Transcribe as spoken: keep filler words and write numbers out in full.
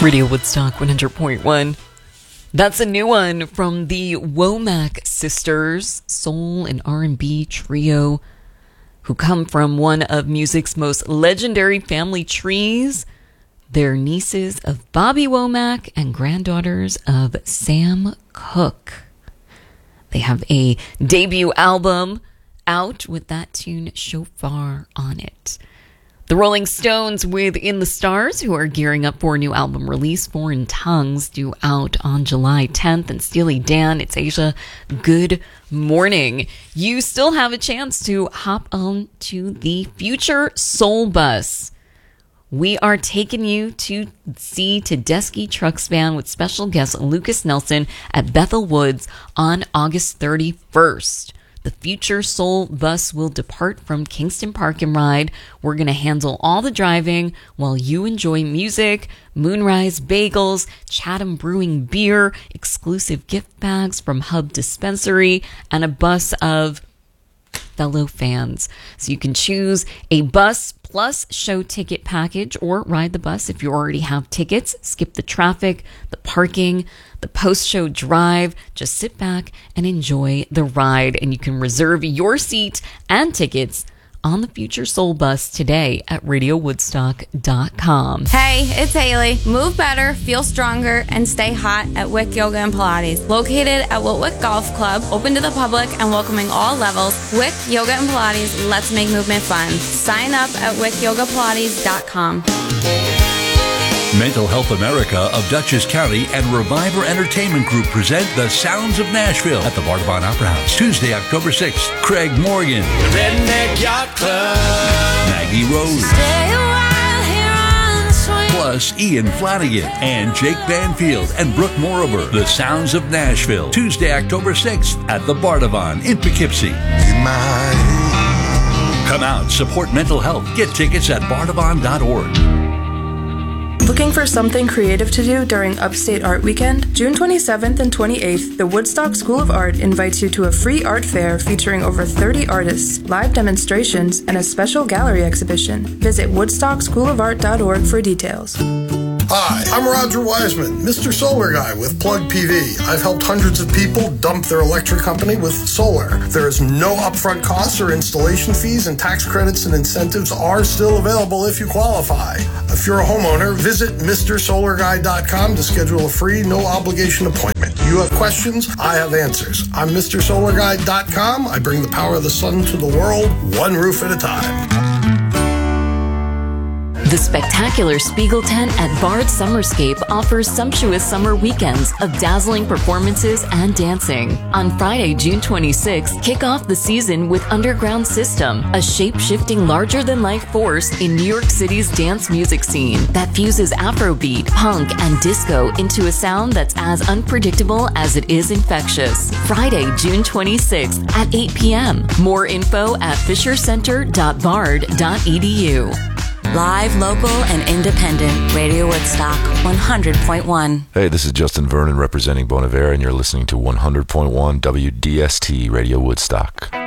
Radio Woodstock one hundred point one. That's a new one from the Womack sisters, soul and R and B trio, who come from one of music's most legendary family trees. They're nieces of Bobby Womack and granddaughters of Sam Cooke. They have a debut album out with that tune, Shofar, on it. The Rolling Stones with In the Stars, who are gearing up for a new album release, Foreign Tongues, due out on July tenth. And Steely Dan, It's Asia, good morning. You still have a chance to hop on to the Future Soul Bus. We are taking you to see Tedeschi Trucks Band with special guest Lucas Nelson at Bethel Woods on August thirty-first. The Future Soul Bus will depart from Kingston Park and Ride. We're going to handle all the driving while you enjoy music, Moonrise Bagels, Chatham Brewing beer, exclusive gift bags from Hub Dispensary, and a bus of fellow fans. So you can choose a bus plus show ticket package or ride the bus if you already have tickets. Skip the traffic, the parking, the post-show drive. Just sit back and enjoy the ride. And you can reserve your seat and tickets on the Future Soul Bus today at radio woodstock dot com. Hey, it's Haley. Move better, feel stronger, and stay hot at Wick Yoga and Pilates. Located at Wiltwick Golf Club, open to the public and welcoming all levels, Wick Yoga and Pilates, let's make movement fun. Sign up at wick yoga pilates dot com. Mental Health America of Dutchess County and Reviver Entertainment Group present The Sounds of Nashville at the Bardavon Opera House. Tuesday, October sixth. Craig Morgan. The Redneck Yacht Club. Maggie Rose. Stay a while here on the swing. Plus Ian Flanagan and Jake Banfield and Brooke Morober. The Sounds of Nashville. Tuesday, October sixth at the Bardavon in Poughkeepsie. Come out, support mental health. Get tickets at bardavon dot org. Looking for something creative to do during Upstate Art Weekend? June twenty-seventh and twenty-eighth, the Woodstock School of Art invites you to a free art fair featuring over thirty artists, live demonstrations, and a special gallery exhibition. Visit woodstock school of art dot org for details. Hi, I'm Roger Wiseman, Mister Solar Guy with Plug P V. I've helped hundreds of people dump their electric company with solar. There is no upfront costs or installation fees, and tax credits and incentives are still available if you qualify. If you're a homeowner, visit Mister Solar Guy dot com to schedule a free, no-obligation appointment. You have questions, I have answers. I'm Mister Solar Guy dot com. I bring the power of the sun to the world, one roof at a time. The spectacular Spiegel Tent at Bard Summerscape offers sumptuous summer weekends of dazzling performances and dancing. On Friday, June twenty-sixth, kick off the season with Underground System, a shape-shifting larger-than-life force in New York City's dance music scene that fuses Afrobeat, punk, and disco into a sound that's as unpredictable as it is infectious. Friday, June twenty-sixth at eight p.m. More info at fisher center dot bard dot e d u. Live, local, and independent. Radio Woodstock, one hundred point one. Hey, this is Justin Vernon representing Bon Iver, and you're listening to one hundred point one W D S T Radio Woodstock.